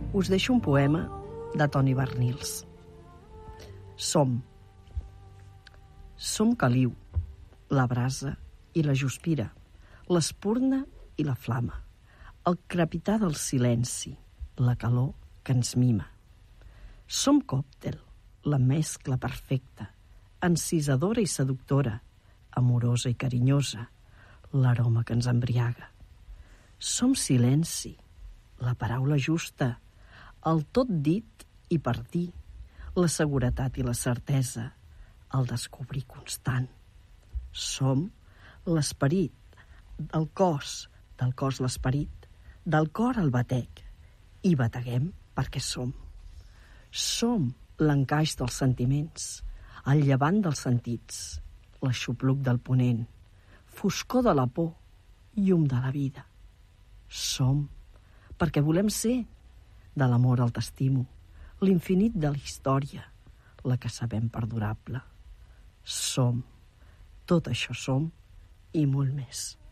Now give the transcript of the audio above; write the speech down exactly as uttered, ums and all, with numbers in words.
us deixo un poema de Toni Barnils. Som. Som caliu, la brasa i la juspira, l'espurna i la flama, el crepitar del silenci, la calor que ens mima. Som còctel, la mescla perfecta, encisadora i seductora, amorosa i carinyosa, l'aroma que ens embriaga. Som silenci, la paraula justa, el tot dit i per dir, la seguretat i la certesa, el descobrir constant. Som l'esperit, del cos, del cos l'esperit, del cor el batec, i bateguem perquè som. Som l'encaix dels sentiments, el llevant dels sentits, l'aixopluc del ponent, foscor de la por, llum de la vida. Som perquè volem ser, de l'amor al t'estimo, l'infinit de la història, la que sabem perdurable. Som, tot això som i molt més.